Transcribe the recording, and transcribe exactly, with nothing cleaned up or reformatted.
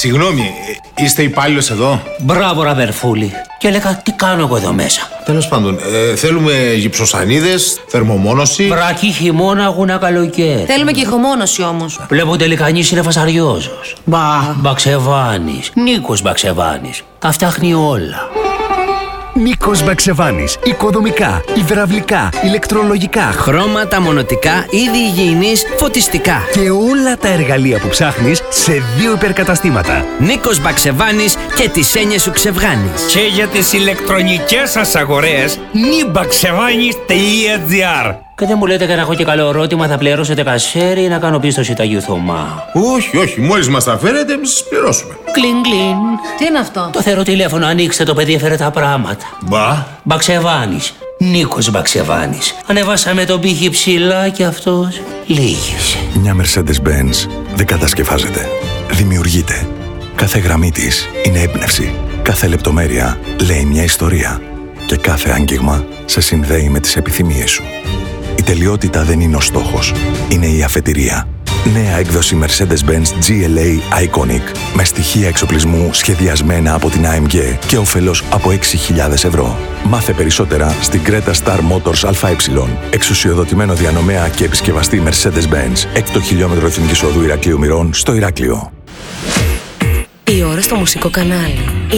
Συγγνώμη, είστε υπάλληλος εδώ? Μπράβο, Ραβερφούλη. Και έλεγα, τι κάνω εγώ εδώ μέσα. Τέλος πάντων, ε, θέλουμε γυψοσανίδες, θερμομόνωση. Βρακή χειμώνα, γούνα καλοκαίρι. Θέλουμε και ηχομόνωση όμως. Βλέπω τελικά κανείς είναι φασαριόζος. Μπα, Μπαξεβάνης. Νίκος Μπαξεβάνης. Τα φτιάχνει όλα. Νίκος Μπαξεβάνης. Οικοδομικά, υδραυλικά, ηλεκτρολογικά, χρώματα, μονοτικά, είδη υγιεινής, φωτιστικά. Και όλα τα εργαλεία που ψάχνεις σε δύο υπερκαταστήματα. Νίκος Μπαξεβάνης και τις έννοιες σου ξεβγάνεις. Και για τις ηλεκτρονικές σας αγορές, νιμπαξεβάνης τελεία τζι άρ. Και δεν μου λέτε και να έχω και καλό ερώτημα, θα πληρώσετε κασέρι ή να κάνω πίστοση Ταγιού Θωμά? Όχι, όχι, μόλις μας τα φέρετε, εμείς σας πληρώσουμε. Κλιν, κλιν. Τι είναι αυτό? Το θεωρώ τηλέφωνο, ανοίξτε, το παιδί έφερε τα πράγματα. Μπα. Μπαξεβάνης. Νίκος Μπαξεβάνης. Ανεβάσαμε τον πύχη ψηλά και αυτός λύγησε. Μια Mercedes-Benz δεν κατασκευάζεται. Δημιουργείται. Κάθε γραμμή της είναι έμπνευση. Κάθε λεπτομέρεια λέει μια ιστορία. Και κάθε άγγιγμα σε συνδέει με τις επιθυμίες σου. Η τελειότητα δεν είναι ο στόχος. Είναι η αφετηρία. Νέα έκδοση Mercedes-Benz τζι ελ έι Iconic με στοιχεία εξοπλισμού σχεδιασμένα από την έι εμ τζι και όφελος από έξι χιλιάδες ευρώ. Μάθε περισσότερα στην Creta Star Motors ΑΕ. Εξουσιοδοτημένο διανομέα και επισκευαστή Mercedes-Benz. Έκτο χιλιόμετρο Εθνικής Οδού Ηρακλείου Μηρών στο Ηράκλειο. Η ώρα στο μουσικό κανάλι.